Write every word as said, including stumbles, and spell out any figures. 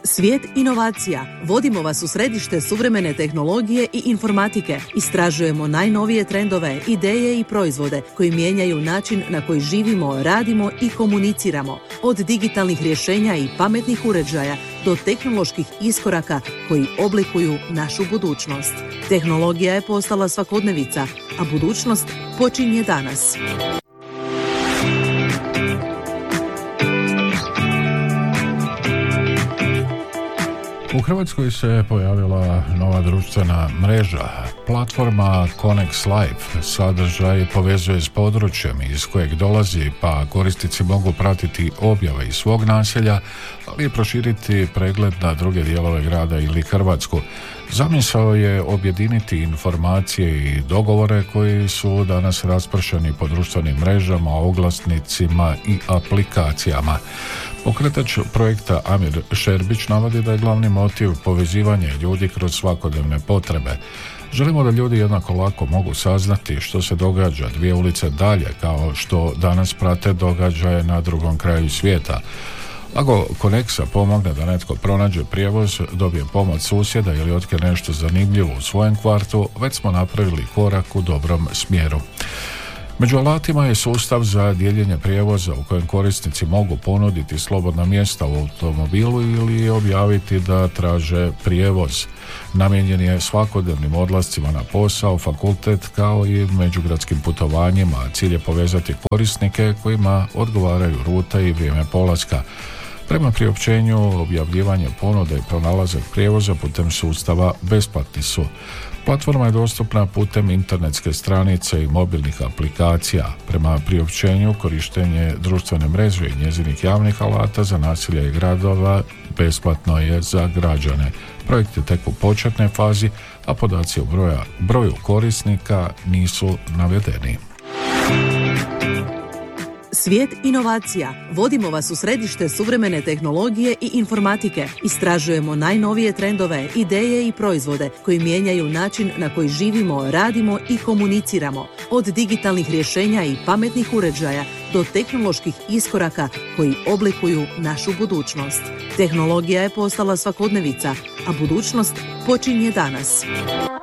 Svijet inovacija. Vodimo vas u središte suvremene tehnologije i informatike. Istražujemo najnovije trendove, ideje i proizvode koji mijenjaju način na koji živimo, radimo i komuniciramo. Od digitalnih rješenja i pametnih uređaja do tehnoloških iskoraka koji oblikuju našu budućnost. Tehnologija je postala svakodnevica, a budućnost počinje danas. U Hrvatskoj se pojavila nova društvena mreža. Platforma Connex Life sadržaj povezuje s područjem iz kojeg dolazi, pa korisnici mogu pratiti objave iz svog naselja, ali i proširiti pregled na druge dijelove grada ili Hrvatsku. Zamisao je objediniti informacije i dogovore koji su danas raspršeni po društvenim mrežama, oglasnicima i aplikacijama. Pokretač projekta Amir Šerbić navodi da je glavni motiv povezivanje ljudi kroz svakodnevne potrebe. Želimo da ljudi jednako lako mogu saznati što se događa dvije ulice dalje, kao što danas prate događaje na drugom kraju svijeta. Ako Connexa pomogne da netko pronađe prijevoz, dobije pomoć susjeda ili otkrije nešto zanimljivo u svojem kvartu, već smo napravili korak u dobrom smjeru. Među alatima je sustav za dijeljenje prijevoza u kojem korisnici mogu ponuditi slobodna mjesta u automobilu ili objaviti da traže prijevoz. Namijenjen je svakodnevnim odlascima na posao, fakultet kao i međugradskim putovanjima. Cilj je povezati korisnike kojima odgovaraju ruta i vrijeme polaska. Prema priopćenju, objavljivanje ponude i pronalazak prijevoza putem sustava besplatni su. Platforma je dostupna putem internetske stranice i mobilnih aplikacija. Prema priopćenju, korištenje društvene mreže i njezinih javnih alata za naselja i gradova besplatno je za građane. Projekt je tek u početnoj fazi, a podaci o broja, broju korisnika nisu navedeni. Svijet inovacija. Vodimo vas u središte suvremene tehnologije i informatike. Istražujemo najnovije trendove, ideje i proizvode koji mijenjaju način na koji živimo, radimo i komuniciramo. Od digitalnih rješenja i pametnih uređaja do tehnoloških iskoraka koji oblikuju našu budućnost. Tehnologija je postala svakodnevica, a budućnost počinje danas.